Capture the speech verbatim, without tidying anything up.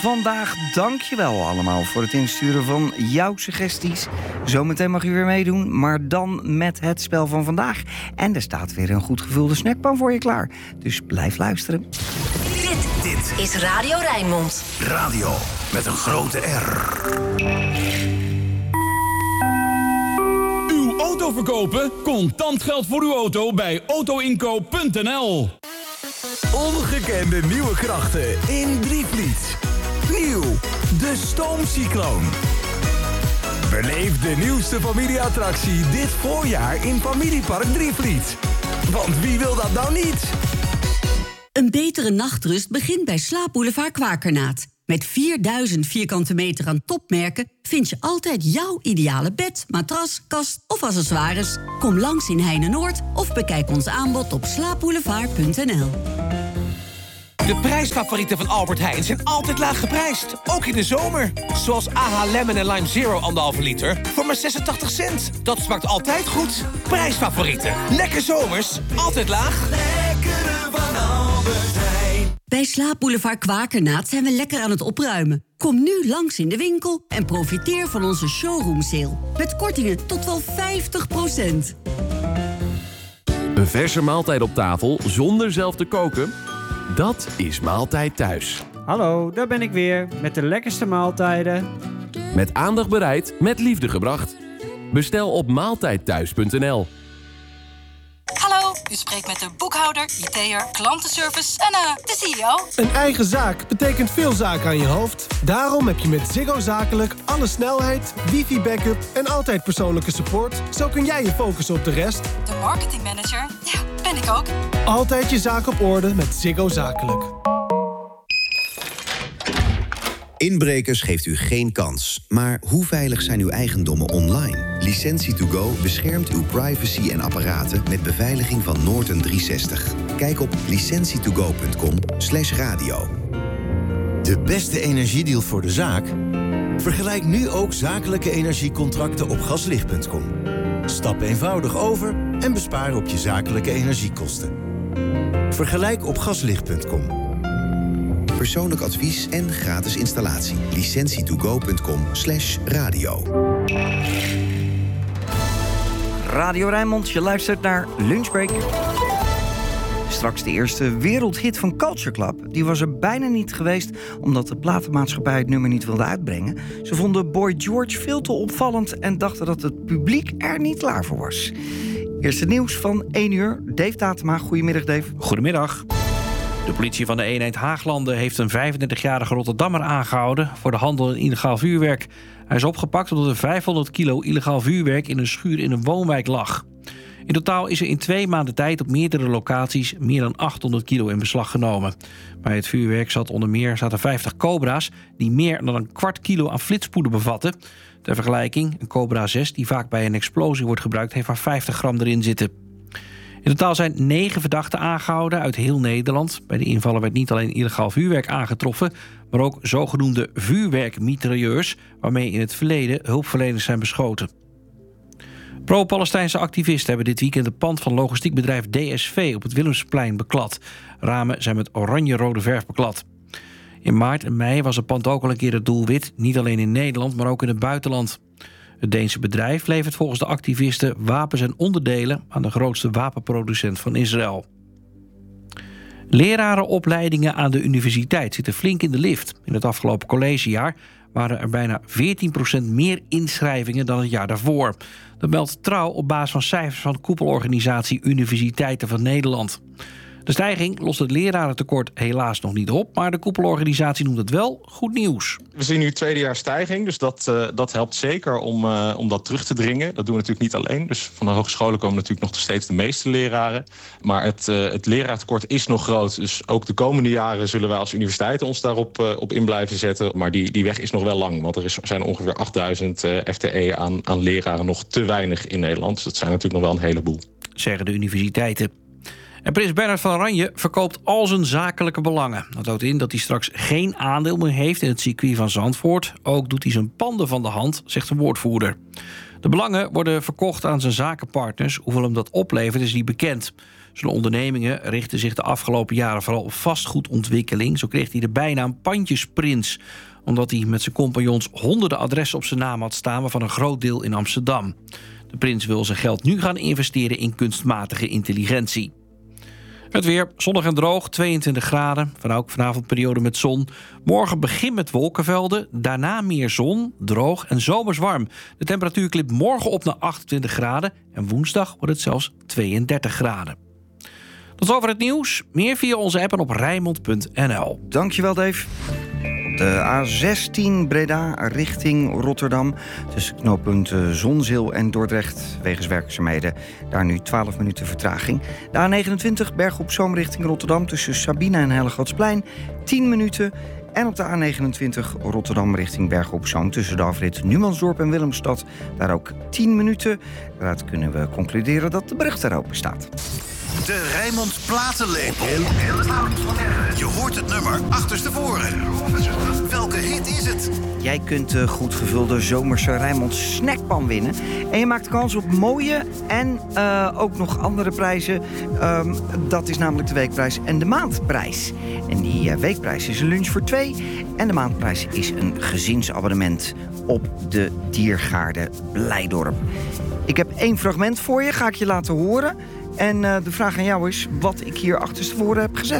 Vandaag dankjewel allemaal voor het insturen van jouw suggesties. Zometeen mag je weer meedoen, maar dan met het spel van vandaag. En er staat weer een goed gevulde snackpan voor je klaar. Dus blijf luisteren. Dit, dit is Radio Rijnmond. Radio met een grote R. Uw auto verkopen? Contant geld voor uw auto bij autoinkoop punt n l. Ongekende nieuwe krachten in Drievliet. Nieuw, de Stoomcycloon. Beleef de nieuwste familieattractie dit voorjaar in Familiepark Drievliet. Want wie wil dat nou niet? Een betere nachtrust begint bij Slaapboulevard Kwakernaat. Met vierduizend vierkante meter aan topmerken vind je altijd jouw ideale bed, matras, kast of accessoires. Kom langs in Heine-Noord of bekijk ons aanbod op slaapboulevard punt n l. De prijsfavorieten van Albert Heijn zijn altijd laag geprijsd. Ook in de zomer. Zoals A H Lemon en Lime Zero anderhalve liter voor maar zesentachtig cent. Dat smaakt altijd goed. Prijsfavorieten. Lekker zomers. Altijd laag. Lekkere van Albert Heijn. Bij Slaapboulevard Kwakernaat zijn we lekker aan het opruimen. Kom nu langs in de winkel en profiteer van onze showroom sale. Met kortingen tot wel vijftig procent. Een verse maaltijd op tafel zonder zelf te koken? Dat is Maaltijd Thuis. Hallo, daar ben ik weer met de lekkerste maaltijden. Met aandacht bereid, met liefde gebracht. Bestel op maaltijd thuis punt n l. Hallo, u spreekt met de boekhouder, I T'er, klantenservice en uh, de C E O. Een eigen zaak betekent veel zaken aan je hoofd. Daarom heb je met Ziggo Zakelijk alle snelheid, wifi-backup en altijd persoonlijke support. Zo kun jij je focussen op de rest. De marketingmanager, ja, ben ik ook. Altijd je zaak op orde met Ziggo Zakelijk. Inbrekers geeft u geen kans. Maar hoe veilig zijn uw eigendommen online? Licentie to go beschermt uw privacy en apparaten met beveiliging van Norton driehonderdzestig. Kijk op licentie to go punt com slash radio. De beste energiedeal voor de zaak? Vergelijk nu ook zakelijke energiecontracten op gaslicht punt com. Stap eenvoudig over en bespaar op je zakelijke energiekosten. Vergelijk op gaslicht punt com. Persoonlijk advies en gratis installatie. licentie to go punt com slash radio. Radio Rijnmond, je luistert naar Lunchbreak. Straks de eerste wereldhit van Culture Club. Die was er bijna niet geweest omdat de platenmaatschappij het nummer niet wilde uitbrengen. Ze vonden Boy George veel te opvallend en dachten dat het publiek er niet klaar voor was. Eerste nieuws van één uur. Dave Tatema, goedemiddag Dave. Goedemiddag. De politie van de eenheid Haaglanden heeft een vijfendertigjarige Rotterdammer aangehouden voor de handel in illegaal vuurwerk. Hij is opgepakt omdat er vijfhonderd kilo illegaal vuurwerk in een schuur in een woonwijk lag. In totaal is er in twee maanden tijd op meerdere locaties meer dan achthonderd kilo in beslag genomen. Bij het vuurwerk zat onder meer zaten vijftig cobra's die meer dan een kwart kilo aan flitspoeder bevatten. Ter vergelijking, een Cobra zes die vaak bij een explosie wordt gebruikt heeft maar vijftig gram erin zitten. In totaal zijn negen verdachten aangehouden uit heel Nederland. Bij de invallen werd niet alleen illegaal vuurwerk aangetroffen, maar ook zogenoemde vuurwerkmitrailleurs, waarmee in het verleden hulpverleners zijn beschoten. Pro-Palestijnse activisten hebben dit weekend het pand van logistiek bedrijf D S V op het Willemsplein beklad. Ramen zijn met oranje-rode verf beklad. In maart en mei was het pand ook al een keer het doelwit, niet alleen in Nederland, maar ook in het buitenland. Het Deense bedrijf levert volgens de activisten wapens en onderdelen aan de grootste wapenproducent van Israël. Lerarenopleidingen aan de universiteit zitten flink in de lift. In het afgelopen collegejaar waren er bijna veertien procent meer inschrijvingen dan het jaar daarvoor. Dat meldt Trouw op basis van cijfers van de koepelorganisatie Universiteiten van Nederland. De stijging lost het lerarentekort helaas nog niet op, maar de koepelorganisatie noemt het wel goed nieuws. We zien nu tweedejaars stijging, dus dat, uh, dat helpt zeker om, uh, om dat terug te dringen. Dat doen we natuurlijk niet alleen. Dus van de hogescholen komen natuurlijk nog steeds de meeste leraren. Maar het, uh, het leraartekort is nog groot. Dus ook de komende jaren zullen wij als universiteiten ons daarop uh, op in blijven zetten. Maar die, die weg is nog wel lang, want er is, zijn ongeveer achtduizend uh, F T E aan, aan leraren nog te weinig in Nederland. Dus dat zijn natuurlijk nog wel een heleboel. Zeggen de universiteiten. En prins Bernhard van Oranje verkoopt al zijn zakelijke belangen. Dat houdt in dat hij straks geen aandeel meer heeft in het circuit van Zandvoort. Ook doet hij zijn panden van de hand, zegt een woordvoerder. De belangen worden verkocht aan zijn zakenpartners. Hoeveel hem dat oplevert is niet bekend. Zijn ondernemingen richten zich de afgelopen jaren vooral op vastgoedontwikkeling. Zo kreeg hij de bijnaam Pandjesprins, omdat hij met zijn compagnons honderden adressen op zijn naam had staan, waarvan een groot deel in Amsterdam. De prins wil zijn geld nu gaan investeren in kunstmatige intelligentie. Het weer, zonnig en droog, tweeëntwintig graden. Van ook vanavond periode met zon. Morgen begin met wolkenvelden, daarna meer zon, droog en zomers warm. De temperatuur klimt morgen op naar achtentwintig graden en woensdag wordt het zelfs tweeëndertig graden. Tot zover het nieuws. Meer via onze app en op Rijnmond punt n l. Dankjewel, Dave. De A zestien Breda richting Rotterdam. Tussen knooppunten Zonzeel en Dordrecht. Wegens werkzaamheden. Daar nu twaalf minuten vertraging. De A negenentwintig Berg op Zoom richting Rotterdam. Tussen Sabina en Hellegatsplein. tien minuten. En op de A negenentwintig Rotterdam richting Bergen op Zoom. Tussen de afrit Numansdorp en Willemstad. Daar ook tien minuten. Daaruit kunnen we concluderen dat de brug daar open staat. De Rijnmond Platenlepel. Je hoort het nummer achterstevoren. Welke hit is het? Jij kunt de goed gevulde zomerse Rijnmond snackpan winnen. En je maakt kans op mooie en uh, ook nog andere prijzen. Um, dat is namelijk de weekprijs en de maandprijs. En die uh, weekprijs is een lunch voor twee. En de maandprijs is een gezinsabonnement op de Diergaarde Blijdorp. Ik heb één fragment voor je, ga ik je laten horen. En uh, de vraag aan jou is wat ik hier achterstevoren heb gezet.